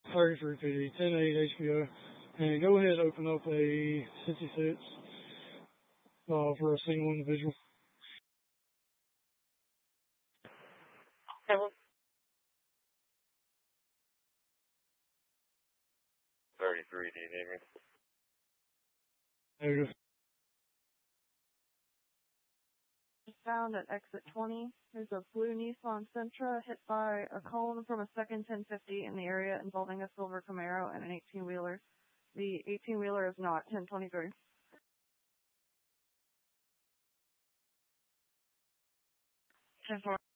33 PD, 10-8 HBO, and go ahead and open up a 66 for a single individual. Hello. 33, do you need me? Negative. Found at exit 20. There's a blue Nissan Sentra hit by a cone from a second 1050 in the area involving a silver Camaro and an 18-wheeler. The 18-wheeler is not 1023. 10-4.